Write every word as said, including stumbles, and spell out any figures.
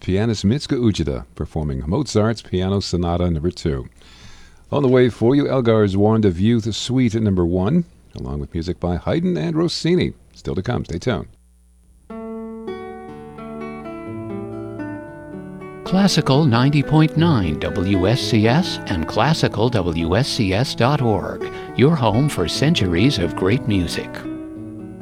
pianist Mitsuko Uchida performing Mozart's Piano Sonata Number Two. On the way for you, Elgar's Wand of Youth Suite Number One, along with music by Haydn and Rossini. Still to come. Stay tuned. Classical ninety point nine W S C S and classical W S C S dot org, your home for centuries of great music.